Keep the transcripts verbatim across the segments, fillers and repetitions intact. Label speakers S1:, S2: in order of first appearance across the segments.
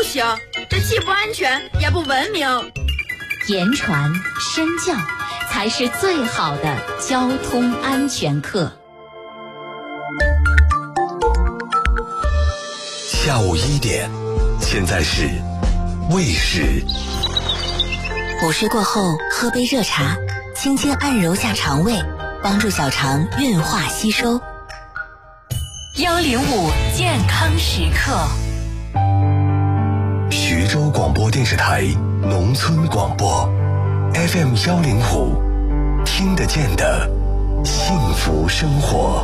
S1: 行，这既不安全也不文明。
S2: 言传身教才是最好的交通安全课。
S3: 下午一点，现在是未时。
S4: 午睡过后喝杯热茶，轻轻按揉下肠胃，帮助小肠运化吸收。
S2: 幺零五健康时刻。
S3: 徐州广播电视台农村广播 F M 幺零五，听得见的幸福生活。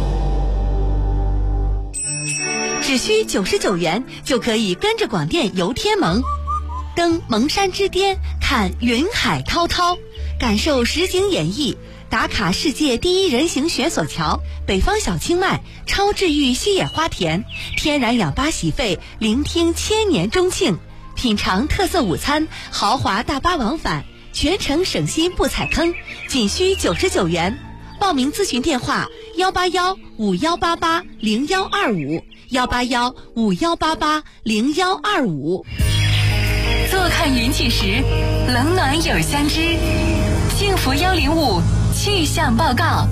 S5: 只需九十九元就可以跟着广电游天蒙，登蒙山之巅，看云海滔滔，感受实景演绎，打卡世界第一人行雪索桥、北方小清迈、超治愈西野花田、天然氧吧洗肺，聆听千年钟磬，品尝特色午餐，豪华大巴往返，全程省心不踩坑，仅需九十九元。报名咨询电话：幺八幺五幺八八零幺二五，幺八幺五幺八八零幺二五。
S2: 坐看云起时，冷暖有相知。幸福幺零五气象报告。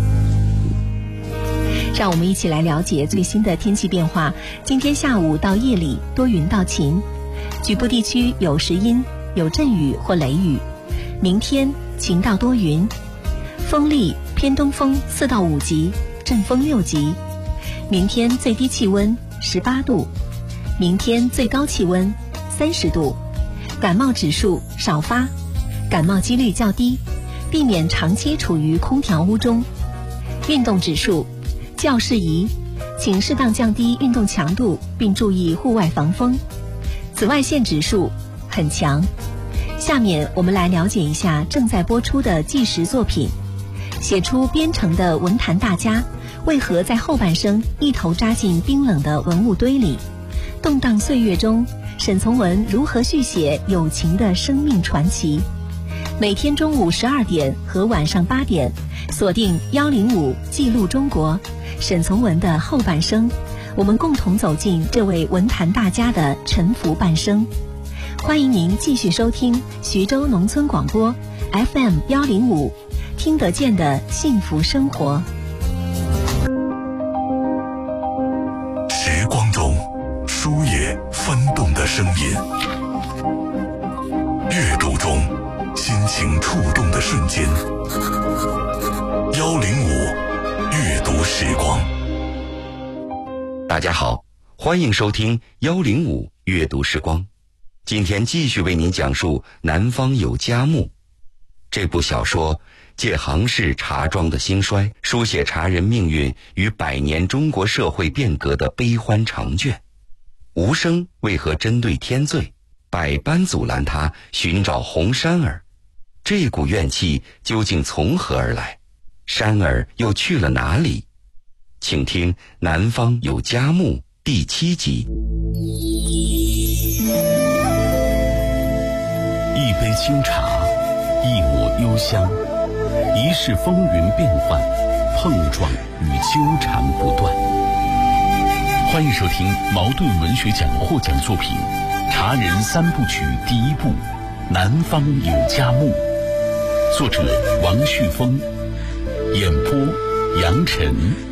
S6: 让我们一起来了解最新的天气变化。今天下午到夜里多云到晴，局部地区有时阴，有阵雨或雷雨。明天晴到多云，风力偏东风四到五级，阵风六级。明天最低气温十八度，明天最高气温三十度。感冒指数少发，感冒几率较低，避免长期处于空调屋中。运动指数较适宜，请适当降低运动强度，并注意户外防风。紫外线指数很强。下面我们来了解一下正在播出的纪实作品。写出边城的文坛大家为何在后半生一头扎进冰冷的文物堆里？动荡岁月中，沈从文如何续写友情的生命传奇？每天中午十二点和晚上八点，锁定幺零五记录中国，沈从文的后半生，我们共同走进这位文坛大家的沉浮半生。欢迎您继续收听徐州农村广播 F M 幺零五，听得见的幸福生活。
S3: 时光中书页翻动的声音，阅读中心情触动的瞬间。幺零五阅读时光。
S7: 大家好，欢迎收听幺零五阅读时光。今天继续为您讲述《南方有佳木》这部小说，借杭氏茶庄的兴衰，书写茶人命运与百年中国社会变革的悲欢长卷。吴生为何针对天罪，百般阻拦他寻找红珊儿？这股怨气究竟从何而来？珊儿又去了哪里？请听《南方有佳木》第七集。
S8: 一杯清茶，一抹幽香，一世风云变幻，碰撞与纠缠不断。欢迎收听茅盾文学奖获奖作品《茶人三部曲》第一部《南方有佳木》，作者王旭峰，演播杨晨。